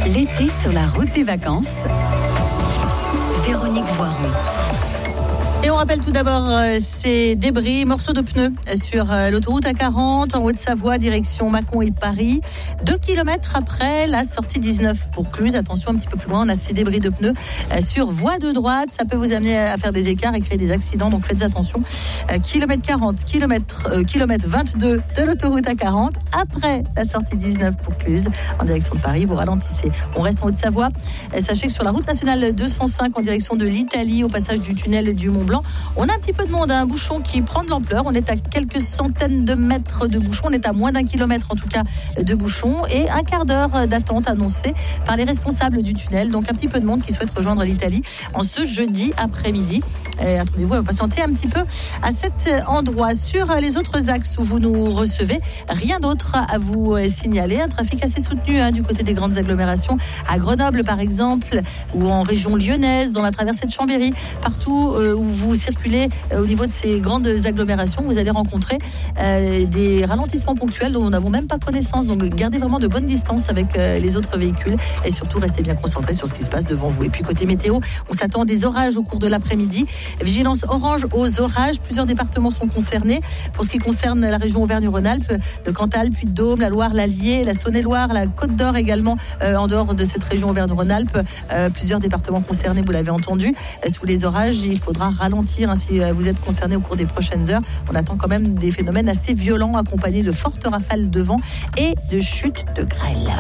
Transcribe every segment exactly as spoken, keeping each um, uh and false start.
L'été sur la route des vacances. Véronique Voiron. Et on rappelle tout d'abord euh, ces débris, morceaux de pneus sur euh, l'autoroute A quarante en Haute-Savoie, direction Mâcon et Paris. Deux kilomètres après la sortie dix-neuf pour Cluse. Attention, un petit peu plus loin, on a ces débris de pneus euh, sur voie de droite. Ça peut vous amener à faire des écarts et créer des accidents, donc faites attention. Euh, kilomètre quarante, kilomètre, euh, kilomètre vingt-deux de l'autoroute A quarante. Après la sortie dix-neuf pour Cluse, en direction de Paris, vous ralentissez. On reste en Haute-Savoie. Euh, sachez que sur la route nationale deux cent cinq en direction de l'Italie, au passage du tunnel du Mont Blanc, on a un petit peu de monde, un bouchon qui prend de l'ampleur. On est à quelques centaines de mètres de bouchon. On est à moins d'un kilomètre en tout cas de bouchon et un quart d'heure d'attente annoncée par les responsables du tunnel. Donc un petit peu de monde qui souhaite rejoindre l'Italie en ce jeudi après-midi. Et attendez-vous à patienter un petit peu à cet endroit. Sur les autres axes où vous nous recevez, rien d'autre à vous signaler. Un trafic assez soutenu hein, du côté des grandes agglomérations. À Grenoble par exemple, ou en région lyonnaise, dans la traversée de Chambéry, partout euh, où vous circulez euh, au niveau de ces grandes agglomérations, vous allez rencontrer euh, des ralentissements ponctuels dont nous n'avons même pas connaissance. Donc gardez vraiment de bonnes distances avec euh, les autres véhicules et surtout restez bien concentrés sur ce qui se passe devant vous. Et puis côté météo, on s'attend à des orages au cours de l'après-midi. Vigilance orange aux orages. Plusieurs départements sont concernés. Pour ce qui concerne la région Auvergne-Rhône-Alpes, le Cantal, Puy-de-Dôme, la Loire, l'Allier, la Saône-et-Loire, la Côte-d'Or également euh, en dehors de cette région Auvergne-Rhône-Alpes. Euh, plusieurs départements concernés, vous l'avez entendu. Euh, sous les orages, il faudra ralentir hein, si euh, vous êtes concerné au cours des prochaines heures. On attend quand même des phénomènes assez violents accompagnés de fortes rafales de vent et de chutes de grêle.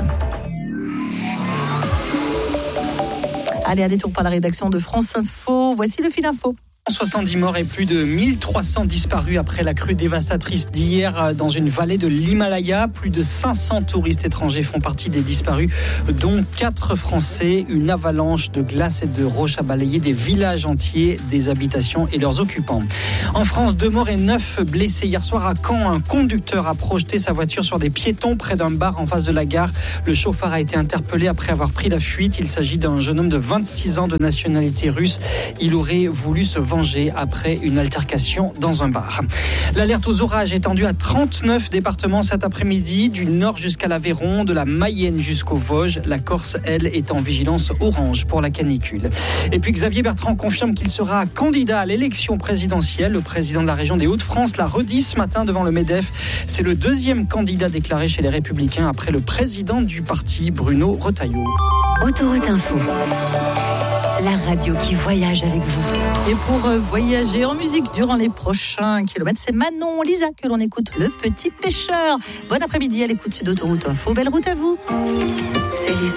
Allez, un détour par la rédaction de France Info. Voici le fil info. soixante-dix morts et plus de mille trois cents disparus après la crue dévastatrice d'hier dans une vallée de l'Himalaya. Plus de cinq cents touristes étrangers font partie des disparus, dont quatre Français. Une avalanche de glace et de roches a balayé des villages entiers, des habitations et leurs occupants. En France, deux morts et neuf blessés. Hier soir à Caen, un conducteur a projeté sa voiture sur des piétons près d'un bar en face de la gare. Le chauffeur a été interpellé après avoir pris la fuite. Il s'agit d'un jeune homme de vingt-six ans de nationalité russe. Il aurait voulu se venger après une altercation dans un bar. L'alerte aux orages est étendue à trente-neuf départements cet après-midi, du nord jusqu'à l'Aveyron, de la Mayenne jusqu'aux Vosges. La Corse, elle, est en vigilance orange pour la canicule. Et puis Xavier Bertrand confirme qu'il sera candidat à l'élection présidentielle. Le président de la région des Hauts-de-France l'a redit ce matin devant le MEDEF. C'est le deuxième candidat déclaré chez les Républicains après le président du parti, Bruno Retailleau. Autoroute Info. La radio qui voyage avec vous. Et pour voyager en musique durant les prochains kilomètres, c'est Manon Lisa que l'on écoute, Le Petit Pêcheur. Bon après-midi à l'écoute d'Autoroute Info. Belle route à vous.